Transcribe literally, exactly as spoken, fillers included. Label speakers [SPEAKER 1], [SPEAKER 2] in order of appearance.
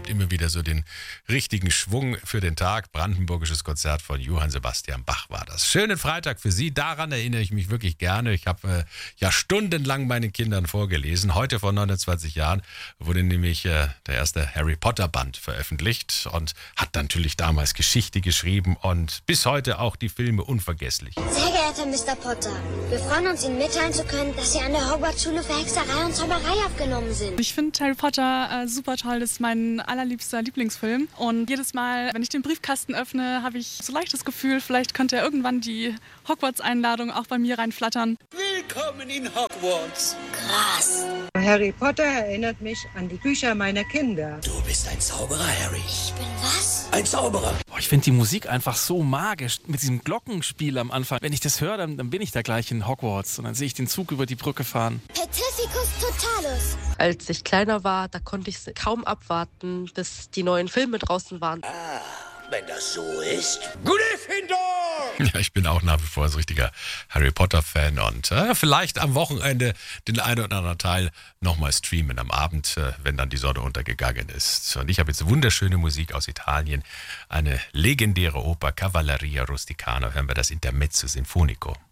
[SPEAKER 1] immer wieder so den richtigen Schwung für den Tag. Brandenburgisches Konzert von Johann Sebastian Bach war das. Schönen Freitag für Sie, daran erinnere ich mich wirklich gerne. Ich habe äh, ja stundenlang meinen Kindern vorgelesen. Heute vor neunundzwanzig Jahren wurde nämlich äh, der erste Harry Potter Band veröffentlicht und hat natürlich damals Geschichte geschrieben und bis heute auch die Filme unvergesslich.
[SPEAKER 2] Sehr geehrter Mister Potter, wir freuen uns, Ihnen mitteilen zu können, dass Sie an der Hogwarts-Schule für Hexerei und Zauberei aufgenommen sind.
[SPEAKER 3] Ich finde Harry Potter äh, super toll, das ist mein allerliebster Lieblingsfilm. Und jedes Mal, wenn ich den Briefkasten öffne, habe ich so leicht das Gefühl, vielleicht könnte ja irgendwann die Hogwarts-Einladung auch bei mir reinflattern.
[SPEAKER 4] Willkommen in Hogwarts.
[SPEAKER 2] Krass.
[SPEAKER 5] Harry Potter erinnert mich an die Bücher meiner Kinder.
[SPEAKER 4] Du bist ein Zauberer, Harry.
[SPEAKER 2] Ich bin was?
[SPEAKER 4] Ein Zauberer.
[SPEAKER 6] Boah, ich finde die Musik einfach so magisch. Mit diesem Glockenspiel am Anfang. Wenn ich das höre, dann, dann bin ich da gleich in Hogwarts. Und dann sehe ich den Zug über die Brücke fahren.
[SPEAKER 2] Petrificus Totalus.
[SPEAKER 7] Als ich kleiner war, da konnte ich kaum abwarten, bis die neuen Filme draußen waren.
[SPEAKER 4] Ah, wenn das so ist. Gryffindor!
[SPEAKER 1] Ja, ich bin auch nach wie vor ein richtiger Harry Potter-Fan und äh, vielleicht am Wochenende den einen oder anderen Teil nochmal streamen am Abend, äh, wenn dann die Sonne untergegangen ist. Und ich habe jetzt wunderschöne Musik aus Italien, eine legendäre Oper, Cavalleria Rusticana, hören wir das Intermezzo Sinfonico.